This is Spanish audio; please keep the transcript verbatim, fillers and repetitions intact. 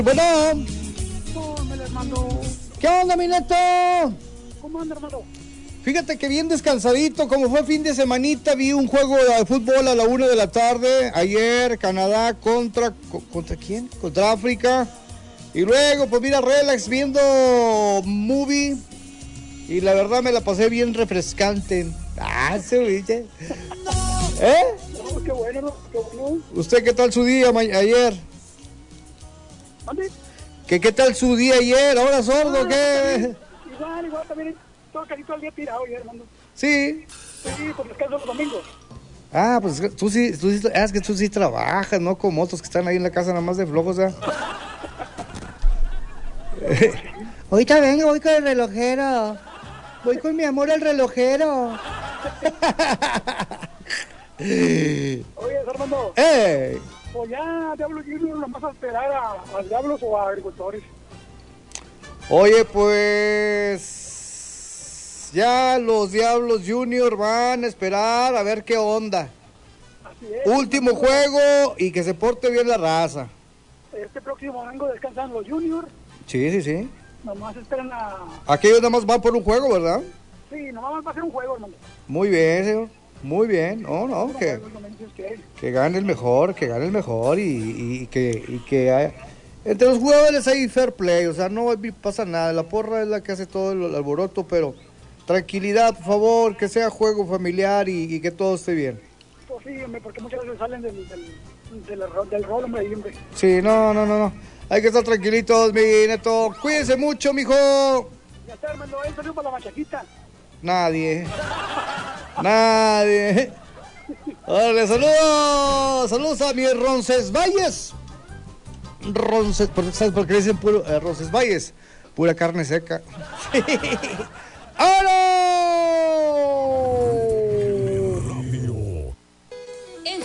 Bueno. Hola, hermano. ¿Qué onda, mi neto? ¿Cómo anda, hermano? Fíjate que bien descansadito, como fue fin de semanita, vi un juego de fútbol a la una de la tarde, ayer, Canadá contra, ¿contra quién? Contra África, y luego, pues mira, relax, viendo movie, y la verdad me la pasé bien refrescante. Ah, se oye. ¿Eh? No, qué bueno, qué bueno. ¿Usted qué tal su día ma- ayer? ¿Dónde? ¿Qué, ¿Qué tal su día ayer? ¿Ahora sordo Ah, qué? también, igual, igual, también, todo casi todo el día tirado ya, hermano. Sí. Sí, por descanso los domingos. Ah, pues tú sí, tú sí, ah, es que tú sí trabajas, ¿no? Como otros que están ahí en la casa nada más de flojos, ¿ah? Ahorita vengo, voy con el relojero. Voy con mi amor el relojero. Oye, Armando, ¡Ey! pues ya Diablo Junior nomás a esperar a, a Diablos o a agricultores. Oye, pues ya los Diablos Junior van a esperar a ver qué onda. Así es. Último hermano. juego y que se porte bien la raza. Este próximo domingo descansan los Juniors. Sí, sí, sí. Nomás esperan a... Aquellos nada más van por un juego, ¿verdad? Sí, nomás va a ser un juego, hermano. Muy bien, señor. Muy bien. No, no, Un que, juego, no me dices que... que gane el mejor, que gane el mejor y, y que, y que haya... Entre los jugadores hay fair play, o sea, no pasa nada. La porra es la que hace todo el alboroto, pero tranquilidad, por favor, que sea juego familiar y, y que todo esté bien. Pues sí, hombre, porque muchas veces salen del, del, del, del, del rol, hombre, ahí, hombre. Sí, no, no, no, no. Hay que estar tranquilitos, mi neto. Cuídense mucho, mijo. Ya está, hermano, ahí salió para la machaquita. Nadie. Nadie. Órale, saludos. Saludos a mi Roncesvalles. Ronces, ¿sabes por qué le dicen puro eh, Roncesvalles? Pura carne seca. ¡Ahora!